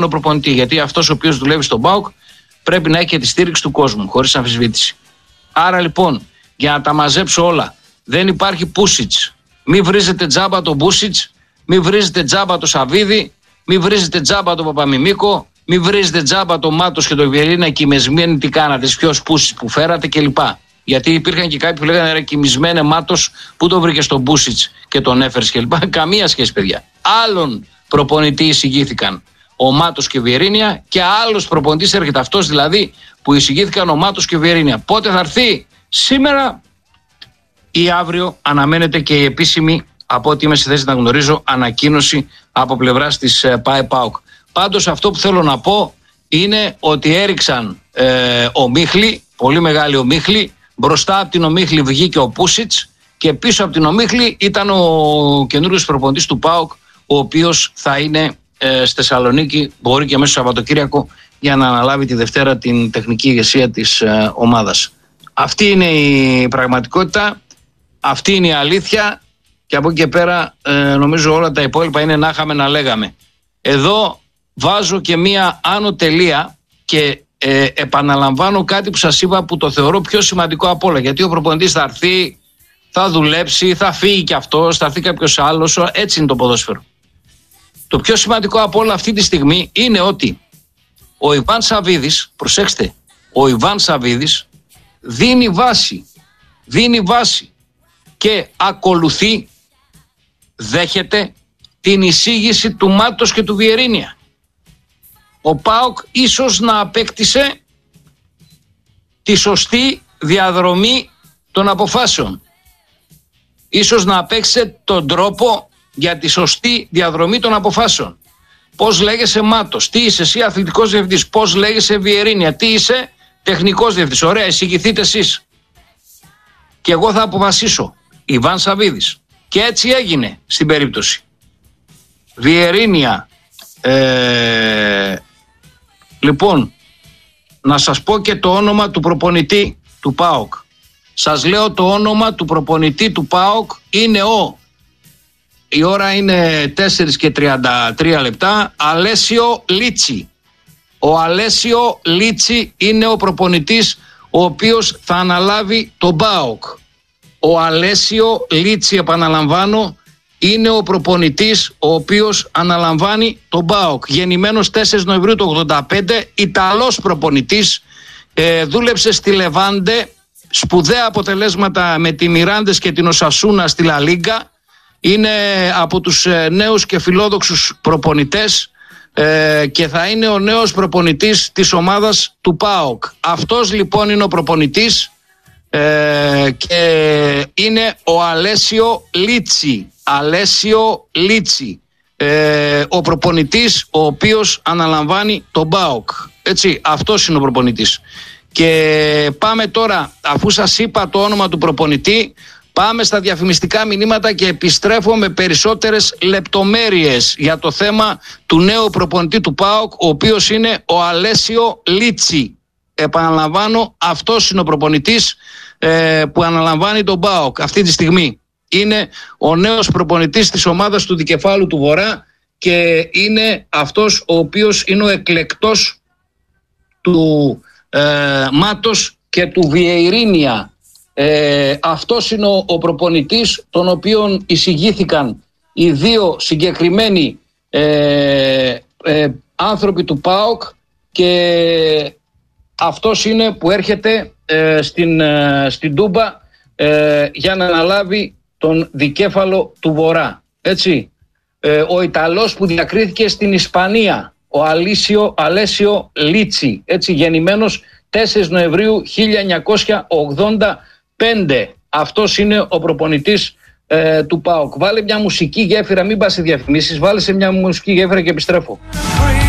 προπονητή. Γιατί αυτός ο οποίος δουλεύει στον ΠΑΟΚ πρέπει να έχει και τη στήριξη του κόσμου, χωρίς αμφισβήτηση. Άρα λοιπόν, για να τα μαζέψω όλα, δεν υπάρχει Πούσιτς. Μη βρίζετε τζάμπα τον Πούσιτς, μη βρίζετε τζάμπα το Σαβίδη, μη βρίζετε τζάμπα τον Παπαμιμίκο, μη βρίζετε τζάμπα τον Μάτος και τον Βιερίνια κοιμισμένοι τι κάνατε, ποιος Πούσιτς που φέρατε κλπ. Γιατί υπήρχαν και κάποιοι που λέγανε ρε κοιμισμένε Μάτος, πού το βρήκε τον Πούσιτς και τον έφερες κλπ. Καμία σχέση, παιδιά. Άλλον προπονητή εισηγήθηκαν ο Μάτος και ο Βιερίνια και άλλος προπονητής έρχεται, αυτός δηλαδή που εισηγήθηκαν ο Μάτος και ο Βιερίνια. Πότε θα έρθει, σήμερα ή αύριο, αναμένεται και η επίσημη, από ό,τι είμαι στη θέση να γνωρίζω, ανακοίνωση από πλευράς της ΠΑΕ-ΠΑΟΚ. Πάντως αυτό που θέλω να πω είναι ότι έριξαν ομίχλη, πολύ μεγάλη ομίχλη, μπροστά από την ομίχλη βγήκε ο Πούσιτς και πίσω από την ομίχλη ήταν ο καινούριος προπονητής του ΠΑΟΚ, ο οποίος θα είναι στη Θεσσαλονίκη, μπορεί και μέσα στο Σαββατοκύριακο, για να αναλάβει τη Δευτέρα την τεχνική ηγεσία της ομάδας. Αυτή είναι η πραγματικότητα, αυτή είναι η αλήθεια και από εκεί και πέρα νομίζω όλα τα υπόλοιπα είναι να είχαμε να λέγαμε. Εδώ βάζω και μία άνω τελεία και επαναλαμβάνω κάτι που σας είπα που το θεωρώ πιο σημαντικό από όλα, γιατί ο προπονητής θα έρθει, θα δουλέψει, θα φύγει κι αυτός, θα έρθει κάποιος άλλος, έτσι είναι το ποδόσφαιρο. Το πιο σημαντικό από όλα αυτή τη στιγμή είναι ότι ο Ιβάν Σαβίδης, προσέξτε, ο Ιβάν Σαβίδης δίνει βάση και ακολουθεί, δέχεται την εισήγηση του Μάτος και του Βιερίνια. Ο ΠΑΟΚ ίσως να απέκτησε τη σωστή διαδρομή των αποφάσεων. Ίσως να απέκτησε τον τρόπο για τη σωστή διαδρομή των αποφάσεων. Πώς λέγεσαι Μάτος, τι είσαι εσύ αθλητικός διευθυντής, πώς λέγεσαι Βιερίνια, τι είσαι τεχνικός διευθυντής. Ωραία, εισηγηθείτε εσείς. Και εγώ θα αποφασίσω. Ιβάν Σαβίδης. Και έτσι έγινε στην περίπτωση. Βιερίνια. Λοιπόν, να σας πω και το όνομα του προπονητή του ΠΑΟΚ. Σας λέω το όνομα του προπονητή του ΠΑΟΚ είναι η ώρα είναι 4:33 λεπτά, Αλέσιο Λίτσι. Ο Αλέσιο Λίτσι είναι ο προπονητής ο οποίος θα αναλάβει τον ΠΑΟΚ. Ο Αλέσιο Λίτσι, επαναλαμβάνω, είναι ο προπονητής ο οποίος αναλαμβάνει τον ΠΑΟΚ. Γεννημένος 4 Νοεμβρίου του 1985, Ιταλός προπονητής, δούλεψε στη Λεβάντε, σπουδαία αποτελέσματα με τη Μιράντες και την Οσασούνα στη Λα Λίγκα. Είναι από τους νέους και φιλόδοξους προπονητές και θα είναι ο νέος προπονητής της ομάδας του ΠΑΟΚ. Αυτός λοιπόν είναι ο προπονητής και είναι ο Αλέσιο Λίτσι. Αλέσιο Λίτσι, ο προπονητής ο οποίος αναλαμβάνει τον ΠΑΟΚ. Έτσι, αυτός είναι ο προπονητής. Και πάμε τώρα, αφού σας είπα το όνομα του προπονητή, πάμε στα διαφημιστικά μηνύματα και επιστρέφω με περισσότερες λεπτομέρειες για το θέμα του νέου προπονητή του ΠΑΟΚ, ο οποίος είναι ο Αλέσιο Λίτσι. Επαναλαμβάνω, αυτός είναι ο προπονητής που αναλαμβάνει τον ΠΑΟΚ αυτή τη στιγμή. Είναι ο νέος προπονητής της ομάδας του Δικεφάλου του Βορρά και είναι αυτός ο οποίος είναι ο εκλεκτός του Μάτος και του Βιερίνια. Αυτός είναι ο προπονητής τον οποίον εισηγήθηκαν οι δύο συγκεκριμένοι άνθρωποι του ΠΑΟΚ και αυτός είναι που έρχεται στην Τούμπα για να αναλάβει τον Δικέφαλο του Βορρά. Έτσι. Ο Ιταλός που διακρίθηκε στην Ισπανία, ο Αλέσιο Λίτσι, έτσι, γεννημένος 4 Νοεμβρίου 1985. Αυτός είναι ο προπονητής του ΠΑΟΚ. Βάλε μια μουσική γέφυρα, μην πας σε διαφημίσεις, βάλε σε μια μουσική γέφυρα και επιστρέφω.